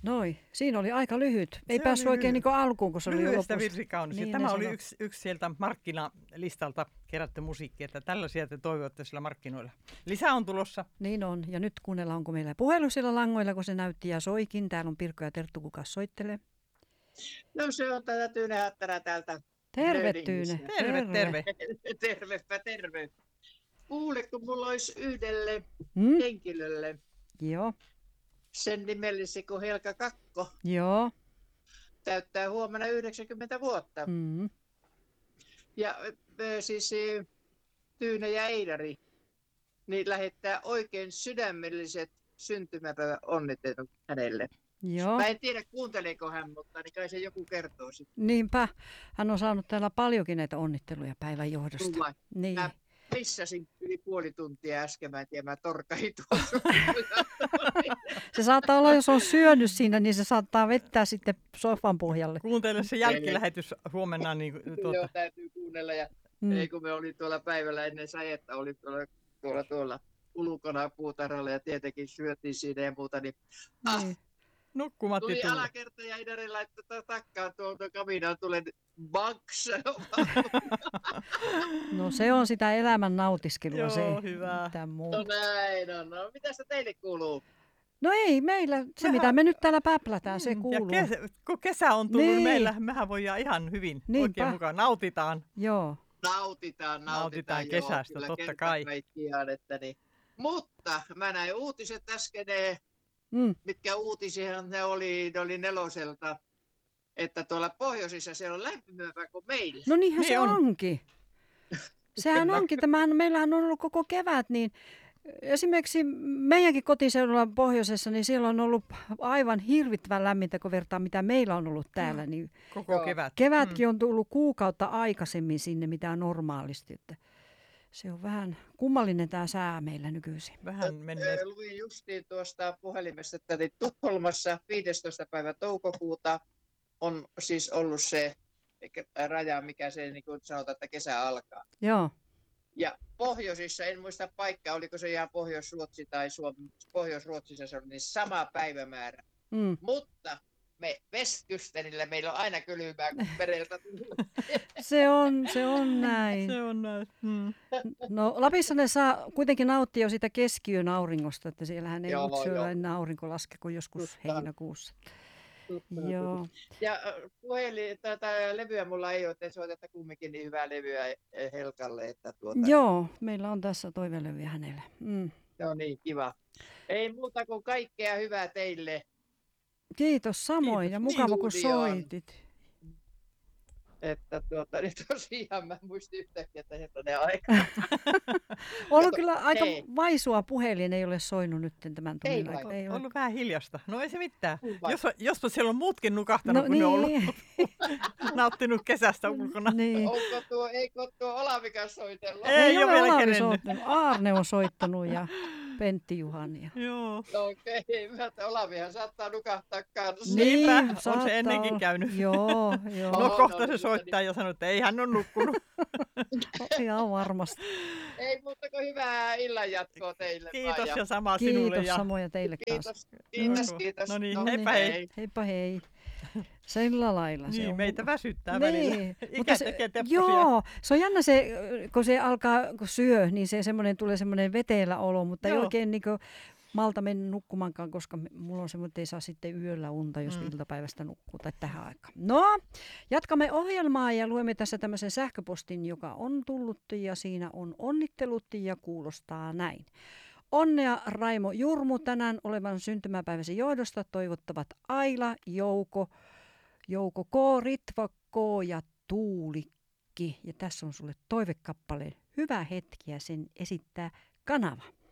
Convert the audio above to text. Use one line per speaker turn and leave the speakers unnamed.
Noi, siinä oli aika lyhyt. Ei
Se
päässyt
oli
oikein
lyhyt.
niin alkuun, kun se oli jo
Lyhyestä
lopussa.
virsikaunis.
Niin,
Tämä
ne
oli
sanoo.
yksi sieltä markkinalistalta kerätty musiikki, että tällaisia te toivotte sillä markkinoilla. Lisää on tulossa.
Niin on. Ja nyt kuunnellaan, onko meillä puhelu sillä langoilla, kun se näytti ja soikin. Täällä on Pirkko ja Terttu, kuka soittelee.
No se on tätä Tyyne Hattara täältä.
Terve
Nördingistä.
Tyyne.
Terve.
Tervepä terve. Kuule, kun mulla olisi yhdelle
Mm?
henkilölle
Joo,
sen nimellisi kuin Helka Kakko.
joo.
Täyttää huomenna 90 vuotta.
Mm.
Ja siis Tyyne ja Eidari niin lähettää oikein sydämelliset syntymäpäivän onnittelut hänelle.
Joo.
Mä en tiedä kuunteleeko hän, mutta niin kai se joku kertoo sitten.
Niinpä. Hän on saanut täällä paljonkin näitä onnitteluja päivän johdosta.
Mulla.
Niin.
Mä missasin yli puoli tuntia äsken, mä en tiedä, mä torkahin tuossa.
Se saattaa olla, jos on syönyt siinä, niin se saattaa vettää sitten sofan pohjalle.
Kuuntele se jälkilähetys huomenna. Niin,
Joo, täytyy kuunnella. Ja ei, kun me oli tuolla päivällä ennen sajetta, oli tuolla ulkona puutarhalla ja tietenkin syötiin siinä ja muuta, niin
Nukkumatti
tuli
tullut.
alakerta ja Idari laittoi takkaan tuolta kaminaan, tulen Banks.
No se on sitä elämän nautiskelua.
Joo,
se ei
hyvä.
mitään muuta.
No näin on. No, mitä se teille kuuluu?
No ei, meillä se mitä me nyt täällä päplätään, se kuuluu.
Ja kun kesä on tullut,
Niin.
mehän voidaan ihan hyvin.
Niinpä.
Oikein mukaan. Nautitaan.
Joo.
Nautitaan
kesästä,
kyllä,
totta
kerta
kai.
kaikkiaan, että niin. Mutta mä näin uutiset äsken, mitkä uutisia ne oli neloselta, että tuolla pohjoisissa siellä on lämpimämpää kuin meillä.
No niinhän
Niin
se
on.
onkin. Sehän onkin. Meillähän on ollut koko kevät, niin esimerkiksi meidänkin kotiseudulla pohjoisessa, niin siellä on ollut aivan hirvittävän lämmintä, kun vertaa mitä meillä on ollut täällä. Niin
Koko
Joo.
kevät.
kevätkin on tullut kuukautta aikaisemmin sinne, mitä normaalisti. Että se on vähän kummallinen tämä sää meillä nykyisin.
Vähän menneet.
Luin justiin tuosta puhelimesta, että Tukholmassa 15. päivä toukokuuta on siis ollut se raja, mikä se niin kuin sanotaan, että kesä alkaa.
Joo.
Ja pohjoisissa, en muista paikkaa, oliko se ihan Pohjois-Ruotsi tai Pohjois-Ruotsissa se on niin sama päivämäärä.
Mm.
Mutta me Westkystenillä meillä on aina kylmää, kun mereltä tulee.
Se on näin.
Se on näin.
No Lapissa ne saa kuitenkin nauttia jo sitä keskiyön auringosta, että siellähän ei
Joo,
Utsjoella
joo.
ennen aurinko laske kuin joskus
Totta.
heinäkuussa. Joo.
Ja tätä levyä mulla ei ole, että soitetta kumminkin niin hyvää levyä Helkalle. Että
Joo, meillä on tässä toivelevyä hänelle. Mm.
Se on niin kiva. Ei muuta kuin kaikkea hyvää teille.
Kiitos samoin
Kiitos.
ja mukava kun
Studioon.
soitit.
Että niin tosiaan mä muistin yhtäkkiä, että hetkonen aika.
Ollut kyllä aika
Hei.
vaisua puhelin, ei ole soinut nyt tämän tunnin
Ei vai?
aikana. Ei
On
ole.
ollut vähän hiljasta. No ei se mitään.
Hyvä.
Jospa siellä on muutkin nukahtanut,
No
kun ne on ollut
niin.
nauttinut kesästä ulkona.
niin.
Eikö tuo Olavikaan soitellut?
Ei ole vielä
Olavi
kerennyt.
soittanut. Aarne on soittanut ja Pentti Juhani.
Joo.
Okei, hyvä, että Olavihan saattaa nukahtaa kanssa.
Niinpä, on se
saattaa
ennenkin
olla.
käynyt.
Joo, joo.
No
No,
kohta
no,
se
niin,
soittaa ja sanoo, että ei hän ole nukkunut.
Ihan varmasti.
Ei muuta kuin hyvää illanjatkoa teille.
Kiitos
vaan,
ja sama sinulle.
Kiitos
Ja...
samoja teille kanssa.
Kiitos.
No niin,
No
heipä
niin.
hei.
Heippa hei. Sillä lailla se
Niin,
on.
meitä väsyttää välillä. Ikä
mutta
tekee tepposia.
joo, se on jännä se, kun se alkaa, kun syö, niin se tulee semmoinen veteellä olo, mutta ei
Joo.
oikein niin malta mennä nukkumaankaan, koska mulla on semmoinen, että ei saa sitten yöllä unta, jos iltapäivästä nukkuu tai tähän aikaan. No, jatkamme ohjelmaa ja luemme tässä tämmöisen sähköpostin, joka on tullut ja siinä on onnittelut ja kuulostaa näin. Onnea Raimo Jurmu tänään olevan syntymäpäiväsi johdosta toivottavat Aila, Jouko K, Ritva K ja Tuulikki. Ja tässä on sulle toivekappale Hyvä hetki ja sen esittää Kanava.